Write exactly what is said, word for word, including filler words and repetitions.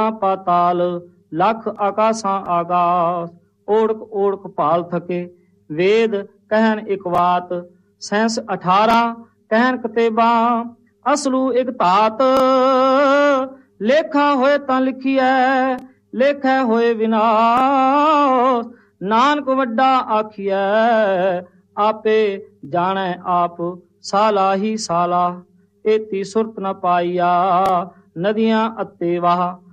ਪਾਤਾਲ ਲੱਖ ਆਕਾਸ਼ਾਂ ਆਗਾਸ। ਓੜਕ ਓੜਕ ਭਾਲ ਥਕੇ ਵੇਦ ਕਹਿਣ ਇੱਕ ਬਾਤ, ਸੈਂਸ ਅਠਾਰਾਂ ਕਹਿਣ ਕਤੇਬਾਂ। ਅਸਲੂ ਇੱਕ ਧਾਤ ਲੇਖਾ ਹੋਏ ਤਾਂ ਲਿਖੀਐ, ਲੇਖੈ ਹੋਏ ਵਿਨਾਸ਼। ਨਾਨਕ ਵੱਡਾ ਆਖੀਐ ਆਪੇ ਜਾਣੈ ਆਪ, ਸਾਲਾ ਹੀ ਸਾਲਾ। ਏਤੀ ਸੁਰਤ ਨ ਪਾਈਆ ਨਦੀਆਂ ਅਤੇ ਵਾਹ।